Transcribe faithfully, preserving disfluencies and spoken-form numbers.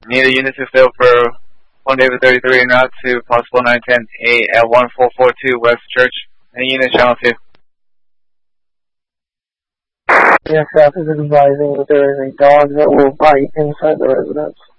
Need a unit to fill for one David thirty-three and route to possible nine ten eight at one four four two West Church. Any unit channel two? Aircraft is advising that there is a dog that will bite inside the residence.